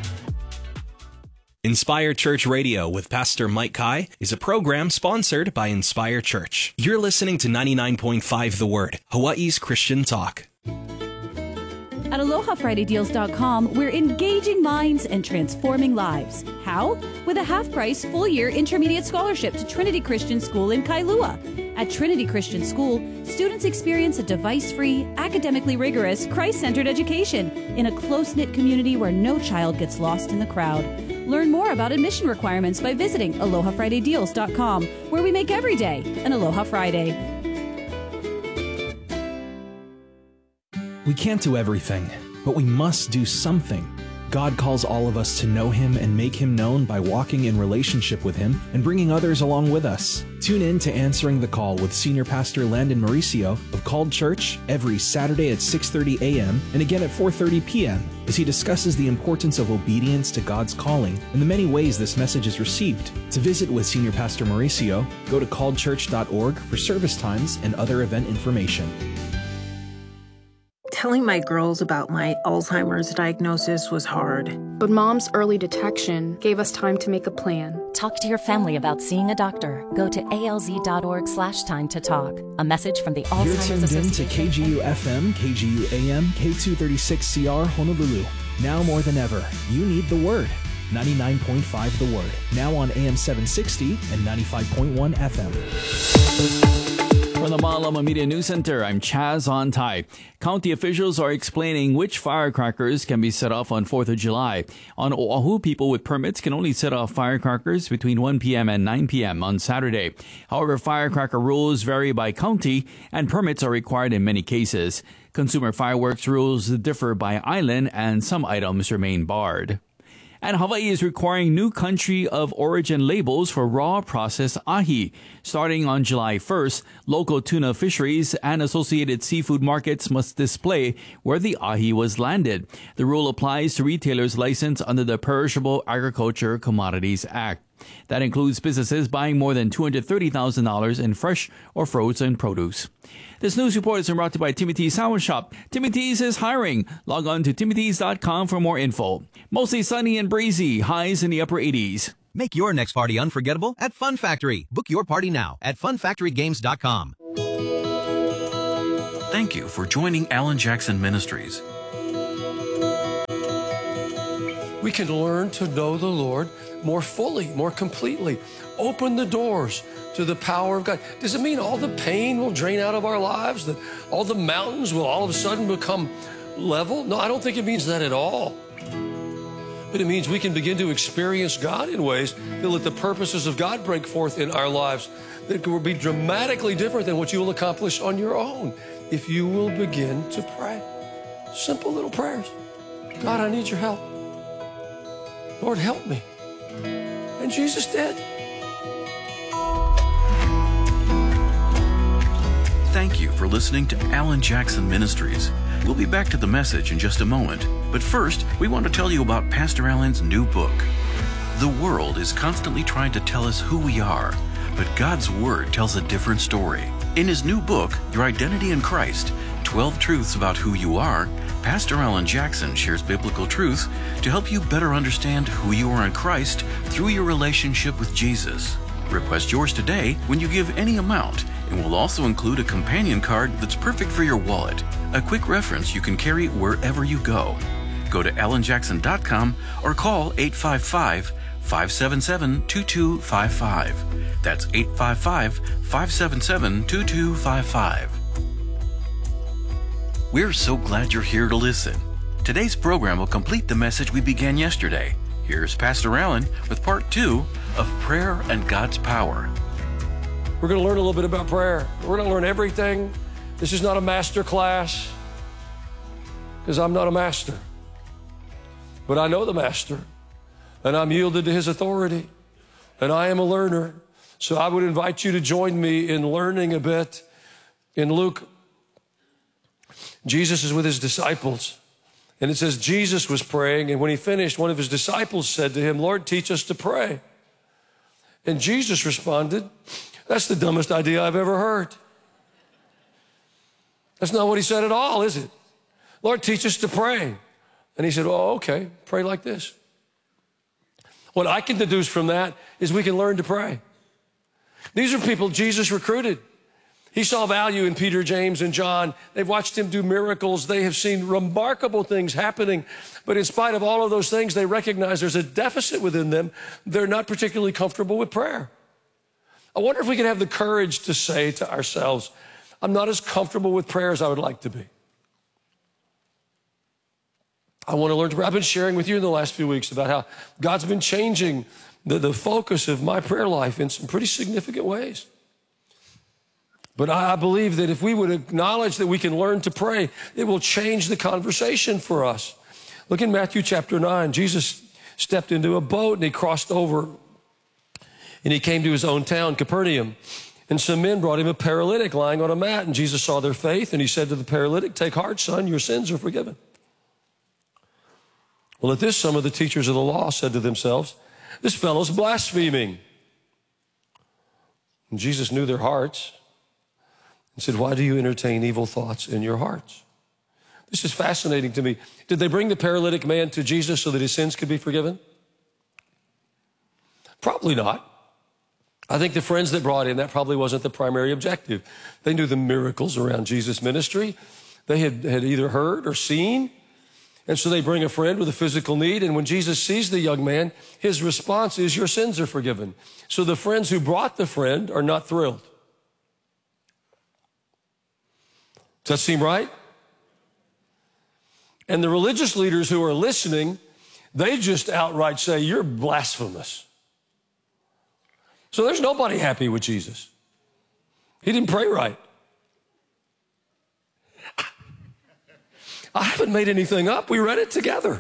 Inspire Church Radio with Pastor Mike Kai is a program sponsored by Inspire Church. You're listening to ninety-nine point five The Word, Hawaii's Christian talk. At aloha friday deals dot com, we're engaging minds and transforming lives. How? With a half-price, full-year intermediate scholarship to Trinity Christian School in Kailua. At Trinity Christian School, students experience a device-free, academically rigorous, Christ-centered education in a close-knit community where no child gets lost in the crowd. Learn more about admission requirements by visiting aloha friday deals dot com, where we make every day an Aloha Friday. We can't do everything, but we must do something. God calls all of us to know Him and make Him known by walking in relationship with Him and bringing others along with us. Tune in to Answering the Call with Senior Pastor Landon Mauricio of Called Church every Saturday at six thirty a.m. and again at four thirty p.m. as he discusses the importance of obedience to God's calling and the many ways this message is received. To visit with Senior Pastor Mauricio, go to called church dot org for service times and other event information. Telling my girls about my Alzheimer's diagnosis was hard. But Mom's early detection gave us time to make a plan. Talk to your family about seeing a doctor. Go to A L Z dot org slash time to talk. A message from the Alzheimer's You're tuned Association. in to K G U F M, K G U A M, K two thirty-six C R Honolulu. Now more than ever, you need the Word. ninety-nine point five The Word. Now on A M seven sixty and ninety-five point one F M. From the Ma'alama Media News Center, I'm Chaz on Tai. County officials are explaining which firecrackers can be set off on fourth of July. On Oahu, people with permits can only set off firecrackers between one p.m. and nine p.m. on Saturday. However, firecracker rules vary by county, and permits are required in many cases. Consumer fireworks rules differ by island, and some items remain barred. And Hawaii is requiring new country of origin labels for raw processed ahi. Starting on July first, local tuna fisheries and associated seafood markets must display where the ahi was landed. The rule applies to retailers licensed under the Perishable Agriculture Commodities Act. That includes businesses buying more than two hundred thirty thousand dollars in fresh or frozen produce. This news report is brought to you by Timothy's Sour Shop. Timothy's is hiring. Log on to timothy's dot com for more info. Mostly sunny and breezy, highs in the upper eighties. Make your next party unforgettable at Fun Factory. Book your party now at fun factory games dot com. Thank you for joining Alan Jackson Ministries. We can learn to know the Lord more fully, more completely. Open the doors to the power of God. Does it mean all the pain will drain out of our lives? That all the mountains will all of a sudden become level? No, I don't think it means that at all. But it means we can begin to experience God in ways that let the purposes of God break forth in our lives that will be dramatically different than what you will accomplish on your own if you will begin to pray. Simple little prayers. God, I need your help. Lord, help me. And Jesus did. Thank you for listening to Alan Jackson Ministries. We'll be back to the message in just a moment. But first, we want to tell you about Pastor Alan's new book. The world is constantly trying to tell us who we are, but God's Word tells a different story. In his new book, Your Identity in Christ, twelve Truths About Who You Are, Pastor Alan Jackson shares biblical truths to help you better understand who you are in Christ through your relationship with Jesus. Request yours today when you give any amount, and we'll also include a companion card that's perfect for your wallet, a quick reference you can carry wherever you go. Go to alan jackson dot com or call eight five five, five seven seven, two two five five. That's eight five five, five seven seven, two two five five. We're so glad you're here to listen. Today's program will complete the message we began yesterday. Here's Pastor Alan with part two of Prayer and God's Power. We're going to learn a little bit about prayer. We're going to learn everything. This is not a master class because I'm not a master. But I know the master, and I'm yielded to his authority, and I am a learner. So I would invite you to join me in learning a bit. In Luke, Jesus is with his disciples, and it says Jesus was praying, and when he finished, one of his disciples said to him, Lord, teach us to pray. And Jesus responded, that's the dumbest idea I've ever heard. That's not what he said at all, is it? Lord, teach us to pray. And he said, oh, okay, pray like this. What I can deduce from that is we can learn to pray. These are people Jesus recruited. He saw value in Peter, James, and John. They've watched him do miracles. They have seen remarkable things happening. But in spite of all of those things, they recognize there's a deficit within them. They're not particularly comfortable with prayer. I wonder if we can have the courage to say to ourselves, I'm not as comfortable with prayer as I would like to be. I want to learn to pray. I've been sharing with you in the last few weeks about how God's been changing the, the focus of my prayer life in some pretty significant ways. But I believe that if we would acknowledge that we can learn to pray, it will change the conversation for us. Look in Matthew chapter nine. Jesus stepped into a boat and he crossed over and he came to his own town, Capernaum. And some men brought him a paralytic lying on a mat. And Jesus saw their faith and he said to the paralytic, take heart, son, your sins are forgiven. Well, at this, some of the teachers of the law said to themselves, this fellow's blaspheming. And Jesus knew their hearts. He said, why do you entertain evil thoughts in your hearts? This is fascinating to me. Did they bring the paralytic man to Jesus so that his sins could be forgiven? Probably not. I think the friends that brought him, that probably wasn't the primary objective. They knew the miracles around Jesus' ministry. They had, had either heard or seen. And so they bring a friend with a physical need. And when Jesus sees the young man, his response is, your sins are forgiven. So the friends who brought the friend are not thrilled. Does that seem right? And the religious leaders who are listening, they just outright say, you're blasphemous. So there's nobody happy with Jesus. He didn't pray right. I haven't made anything up. We read it together.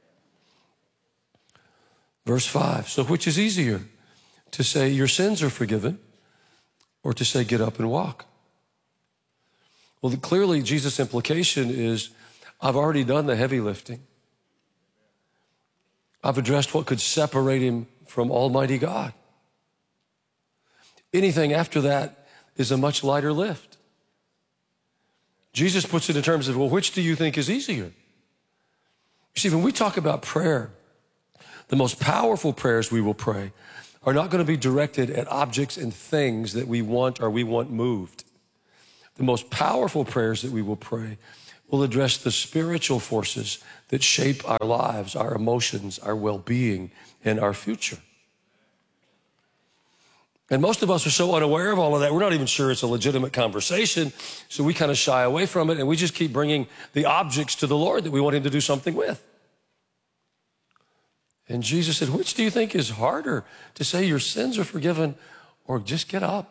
Verse five, so which is easier, to say your sins are forgiven or to say get up and walk? Well, clearly Jesus' implication is I've already done the heavy lifting. I've addressed what could separate him from Almighty God. Anything after that is a much lighter lift. Jesus puts it in terms of, well, which do you think is easier? You see, when we talk about prayer, the most powerful prayers we will pray are not going to be directed at objects and things that we want or we want moved. The most powerful prayers that we will pray will address the spiritual forces that shape our lives, our emotions, our well-being, and our future. And most of us are so unaware of all of that, we're not even sure it's a legitimate conversation, so we kind of shy away from it, and we just keep bringing the objects to the Lord that we want him to do something with. And Jesus said, which do you think is harder, to say your sins are forgiven or just get up?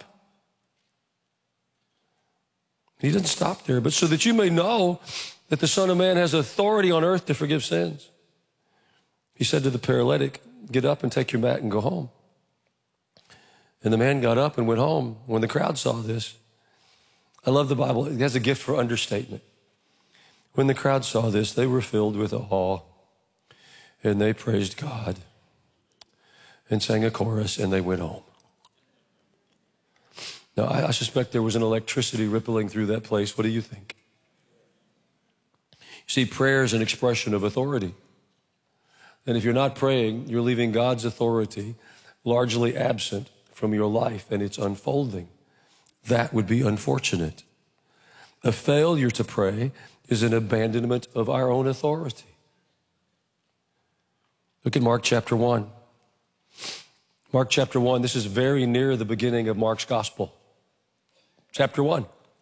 He didn't stop there, but so that you may know that the Son of Man has authority on earth to forgive sins. He said to the paralytic, get up and take your mat and go home. And the man got up and went home. When the crowd saw this, I love the Bible. It has a gift for understatement. When the crowd saw this, they were filled with awe, and they praised God and sang a chorus, and they went home. Now, I, I suspect there was an electricity rippling through that place. What do you think? You see, prayer is an expression of authority. And if you're not praying, you're leaving God's authority largely absent from your life and its unfolding. That would be unfortunate. A failure to pray is an abandonment of our own authority. Look at Mark chapter one. Mark chapter one, this is very near the beginning of Mark's gospel. Chapter one.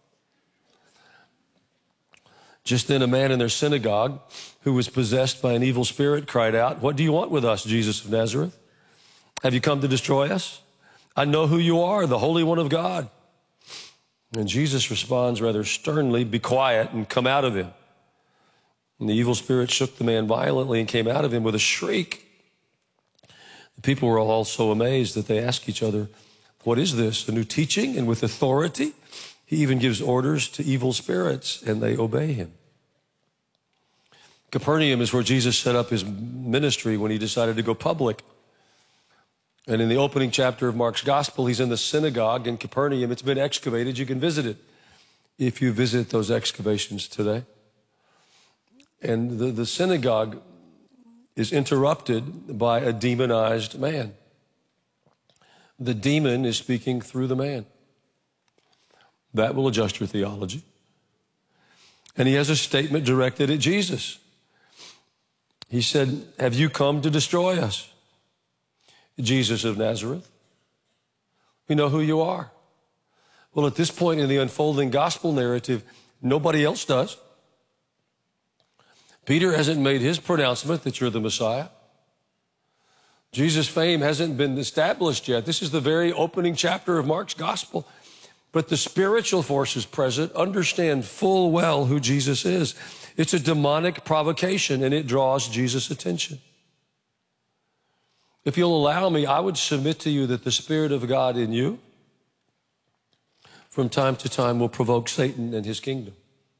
Just then a man in their synagogue who was possessed by an evil spirit cried out, what do you want with us, Jesus of Nazareth? Have you come to destroy us? I know who you are, the Holy One of God. And Jesus responds rather sternly, be quiet and come out of him. And the evil spirit shook the man violently and came out of him with a shriek. The people were all so amazed that they asked each other, what is this, a new teaching and with authority? He even gives orders to evil spirits and they obey him. Capernaum is where Jesus set up his ministry when he decided to go public. And in the opening chapter of Mark's gospel, he's in the synagogue in Capernaum. It's been excavated. You can visit it if you visit those excavations today. And the, the synagogue is interrupted by a demonized man. The demon is speaking through the man. That will adjust your theology. And he has a statement directed at Jesus. He said, have you come to destroy us, Jesus of Nazareth? We know who you are. Well, at this point in the unfolding gospel narrative, nobody else does. Peter hasn't made his pronouncement that you're the Messiah. Jesus' fame hasn't been established yet. This is the very opening chapter of Mark's gospel. But the spiritual forces present understand full well who Jesus is. It's a demonic provocation, and it draws Jesus' attention. If you'll allow me, I would submit to you that the Spirit of God in you from time to time will provoke Satan and his kingdom.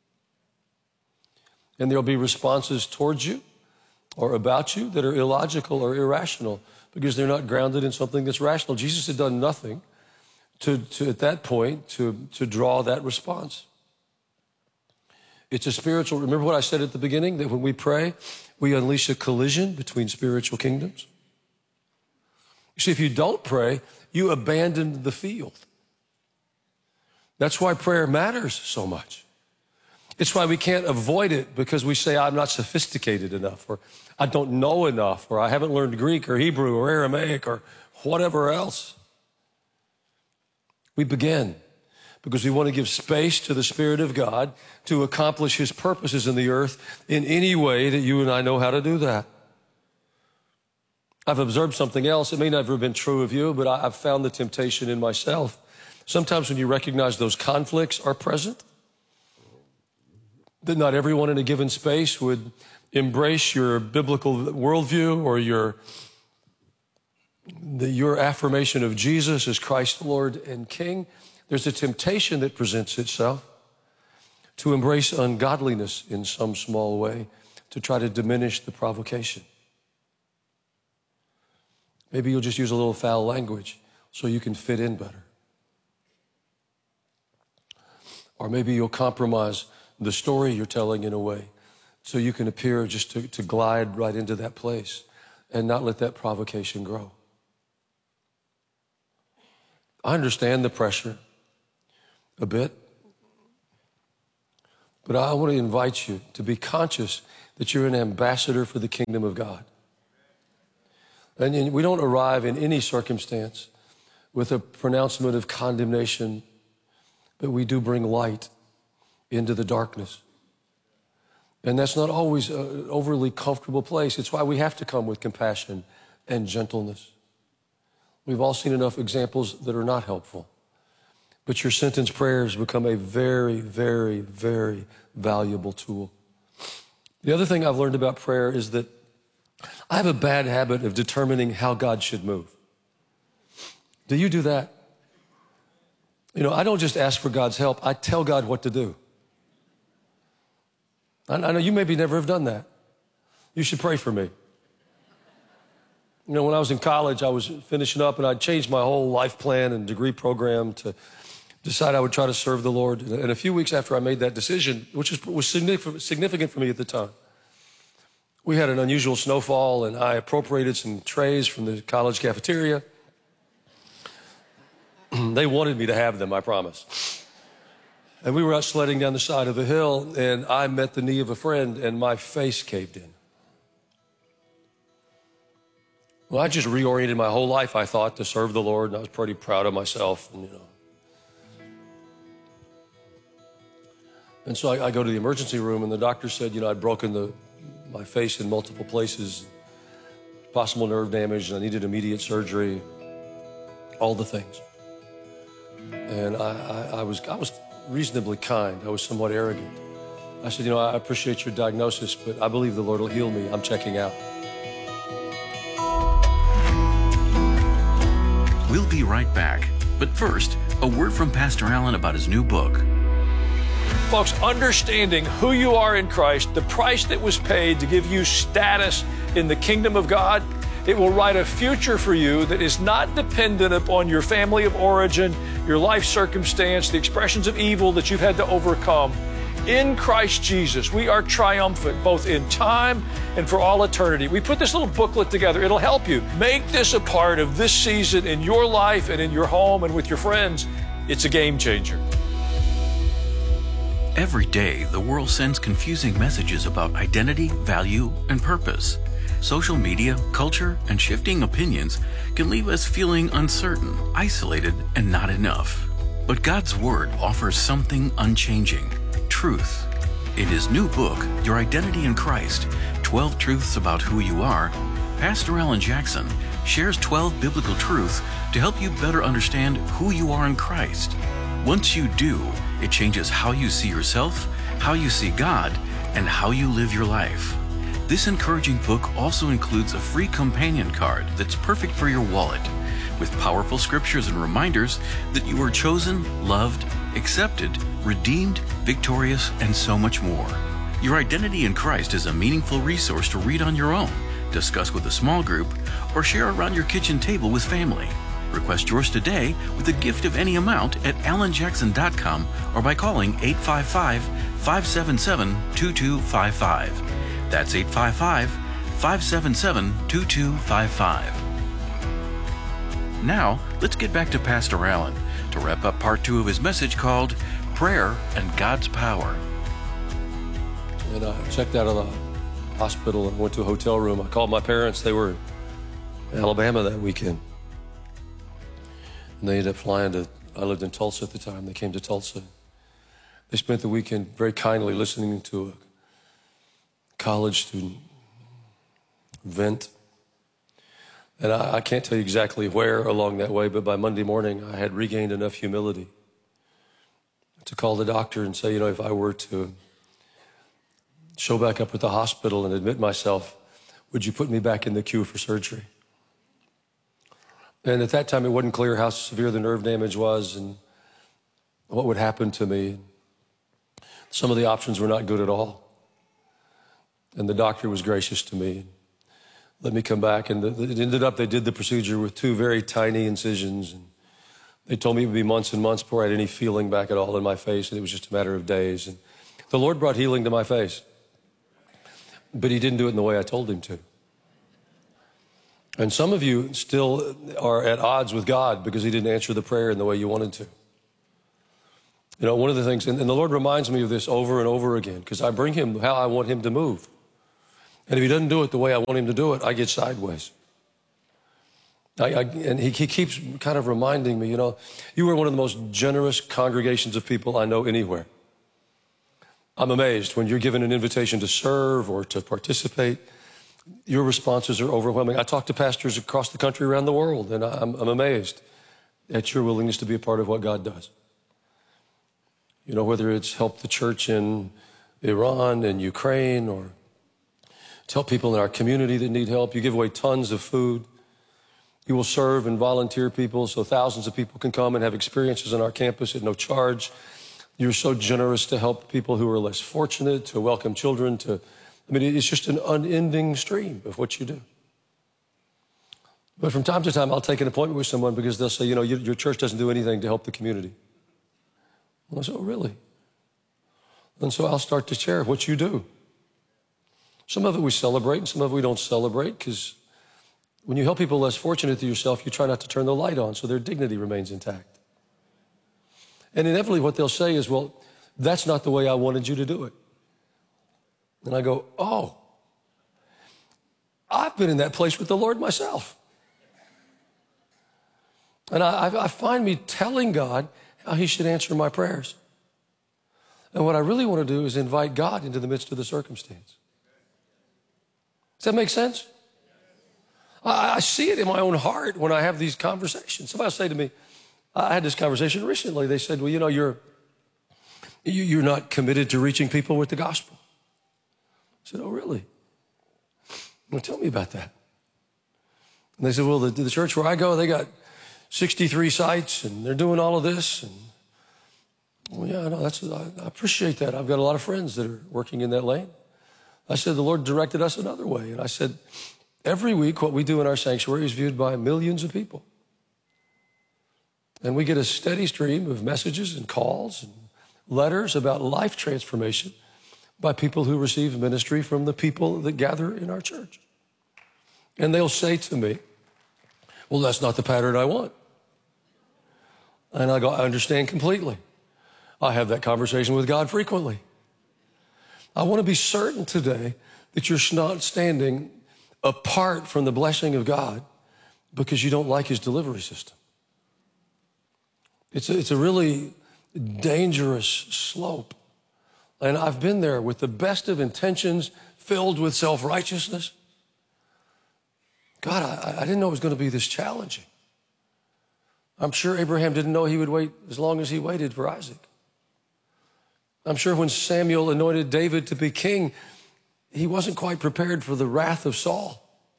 And there'll be responses towards you or about you that are illogical or irrational because they're not grounded in something that's rational. Jesus had done nothing to, to at that point, to, to draw that response. It's a spiritual, remember what I said at the beginning, that when we pray, we unleash a collision between spiritual kingdoms? You see, if you don't pray, you abandon the field. That's why prayer matters so much. It's why we can't avoid it because we say, I'm not sophisticated enough, or I don't know enough, or I haven't learned Greek or Hebrew or Aramaic or whatever else. We begin because we want to give space to the Spirit of God to accomplish his purposes in the earth in any way that you and I know how to do that. I've observed something else. It may not have been true of you, but I've found the temptation in myself. Sometimes when you recognize those conflicts are present, that not everyone in a given space would embrace your biblical worldview or your, the, your affirmation of Jesus as Christ, Lord and King. There's a temptation that presents itself to embrace ungodliness in some small way to try to diminish the provocation. Maybe you'll just use a little foul language so you can fit in better. Or maybe you'll compromise the story you're telling in a way so you can appear just to, to glide right into that place and not let that provocation grow. I understand the pressure a bit, but I want to invite you to be conscious that you're an ambassador for the kingdom of God. And we don't arrive in any circumstance with a pronouncement of condemnation, but we do bring light into the darkness. And that's not always an overly comfortable place. It's why we have to come with compassion and gentleness. We've all seen enough examples that are not helpful. But your sentence prayers become a very, very, very valuable tool. The other thing I've learned about prayer is that I have a bad habit of determining how God should move. Do you do that? You know, I don't just ask for God's help. I tell God what to do. I know you maybe never have done that. You should pray for me. You know, when I was in college, I was finishing up and I'd changed my whole life plan and degree program to decide I would try to serve the Lord. And a few weeks after I made that decision, which was significant for me at the time, we had an unusual snowfall and I appropriated some trays from the college cafeteria. They wanted me to have them, I promise. And we were out sledding down the side of a hill and I met the knee of a friend and my face caved in. Well, I just reoriented my whole life, I thought, to serve the Lord, and I was pretty proud of myself, and, you know. And so I, I go to the emergency room, and the doctor said, you know, I'd broken the, my face in multiple places, possible nerve damage, and I needed immediate surgery, all the things. And I, I, I was, I was reasonably kind. I was somewhat arrogant. I said, you know, I appreciate your diagnosis, but I believe the Lord will heal me. I'm checking out. We'll be right back. But first, a word from Pastor Allen about his new book. Folks, understanding who you are in Christ, the price that was paid to give you status in the kingdom of God, it will write a future for you that is not dependent upon your family of origin, your life circumstance, the expressions of evil that you've had to overcome. In Christ Jesus, we are triumphant both in time and for all eternity. We put this little booklet together. It'll help you. Make this a part of this season in your life and in your home and with your friends. It's a game changer. Every day, the world sends confusing messages about identity, value, and purpose. Social media, culture, and shifting opinions can leave us feeling uncertain, isolated, and not enough. But God's Word offers something unchanging. Truth. In his new book, Your Identity in Christ, twelve Truths About Who You Are, Pastor Alan Jackson shares twelve biblical truths to help you better understand who you are in Christ. Once you do, it changes how you see yourself, how you see God, and how you live your life. This encouraging book also includes a free companion card that's perfect for your wallet, with powerful scriptures and reminders that you are chosen, loved, accepted, redeemed, victorious, and so much more. Your Identity in Christ is a meaningful resource to read on your own, discuss with a small group, or share around your kitchen table with family. Request yours today with a gift of any amount at alan jackson dot com or by calling eight five five, five seven seven, two two five five. That's eight five five, five seven seven, two two five five. Now, let's get back to Pastor Allen to wrap up part two of his message called Prayer and God's Power. And I checked out of the hospital and went to a hotel room. I called my parents. They were in Alabama that weekend. And they ended up flying to, I lived in Tulsa at the time. They came to Tulsa. They spent the weekend very kindly listening to a college student vent. And I, I can't tell you exactly where along that way, but by Monday morning, I had regained enough humility to call the doctor and say, you know, if I were to show back up at the hospital and admit myself, would you put me back in the queue for surgery? And at that time, it wasn't clear how severe the nerve damage was and what would happen to me. Some of the options were not good at all. And the doctor was gracious to me. let me come back. And the, it ended up, they did the procedure with two very tiny incisions. And they told me it would be months and months before I had any feeling back at all in my face. And it was just a matter of days. And the Lord brought healing to my face. But he didn't do it in the way I told him to. And some of you still are at odds with God because he didn't answer the prayer in the way you wanted to. You know, one of the things, and, and the Lord reminds me of this over and over again, because I bring him how I want him to move. And if he doesn't do it the way I want him to do it, I get sideways. I, I, and he, he keeps kind of reminding me, you know, you are one of the most generous congregations of people I know anywhere. I'm amazed when you're given an invitation to serve or to participate, your responses are overwhelming. I talk to pastors across the country, around the world, and I'm, I'm amazed at your willingness to be a part of what God does. You know, whether it's help the church in Iran and Ukraine, or to help people in our community that need help. You give away tons of food. You will serve and volunteer people so thousands of people can come and have experiences on our campus at no charge. You're so generous to help people who are less fortunate, to welcome children, to, I mean, it's just an unending stream of what you do. But from time to time, I'll take an appointment with someone because they'll say, you know, your, your church doesn't do anything to help the community. And I say, oh, really? And so I'll start to share what you do. Some of it we celebrate, and some of it we don't celebrate, because when you help people less fortunate than yourself, you try not to turn the light on so their dignity remains intact. And inevitably what they'll say is, well, that's not the way I wanted you to do it. And I go, oh, I've been in that place with the Lord myself. And I, I find me telling God how he should answer my prayers. And what I really want to do is invite God into the midst of the circumstance. Does that make sense? I, I see it in my own heart when I have these conversations. Somebody will say to me, I had this conversation recently. They said, well, you know, you're, you, you're not committed to reaching people with the gospel. I said, oh, really? Well, tell me about that. And they said, well, the, the church where I go, they got sixty-three sites, and they're doing all of this. And, well, yeah, no, that's, I, I appreciate that. I've got a lot of friends that are working in that lane. I said, the Lord directed us another way. And I said, every week what we do in our sanctuary is viewed by millions of people. And we get a steady stream of messages and calls and letters about life transformation by people who receive ministry from the people that gather in our church. And they'll say to me, well, that's not the pattern I want. And I go, I understand completely. I have that conversation with God frequently. I want to be certain today that you're not standing apart from the blessing of God because you don't like his delivery system. It's a, it's a really dangerous slope. And I've been there with the best of intentions, filled with self-righteousness. God, I, I didn't know it was going to be this challenging. I'm sure Abraham didn't know he would wait as long as he waited for Isaac. I'm sure when Samuel anointed David to be king, he wasn't quite prepared for the wrath of Saul.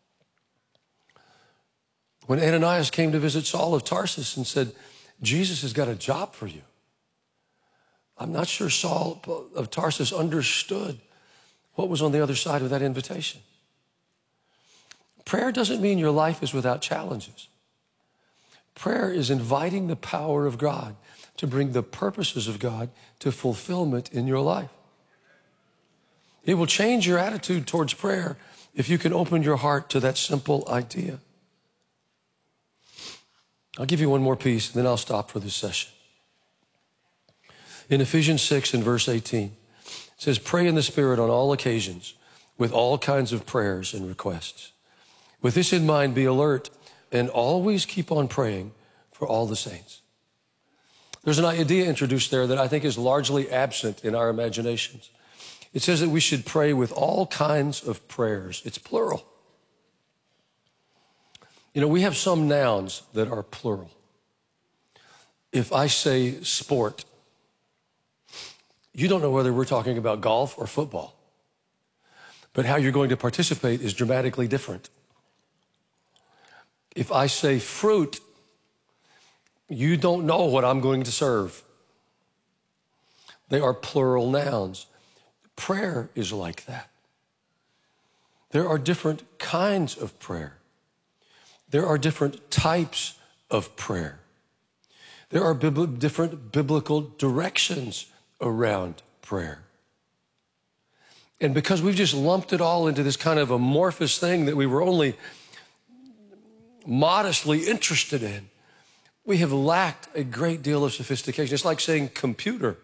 When Ananias came to visit Saul of Tarsus and said, Jesus has got a job for you, I'm not sure Saul of Tarsus understood what was on the other side of that invitation. Prayer doesn't mean your life is without challenges. Prayer is inviting the power of God to bring the purposes of God to fulfillment in your life. It will change your attitude towards prayer if you can open your heart to that simple idea. I'll give you one more piece, and then I'll stop for this session. In Ephesians six and verse eighteen, it says, pray in the Spirit on all occasions with all kinds of prayers and requests. With this in mind, be alert and always keep on praying for all the saints. There's an idea introduced there that I think is largely absent in our imaginations. It says that we should pray with all kinds of prayers. It's plural. You know, we have some nouns that are plural. If I say sport, you don't know whether we're talking about golf or football, but how you're going to participate is dramatically different. If I say fruit, you don't know what I'm going to serve. They are plural nouns. Prayer is like that. There are different kinds of prayer. There are different types of prayer. There are bib- different biblical directions around prayer. And because we've just lumped it all into this kind of amorphous thing that we were only modestly interested in, we have lacked a great deal of sophistication. It's like saying computer.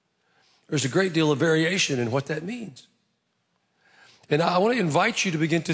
There's a great deal of variation in what that means. And I want to invite you to begin to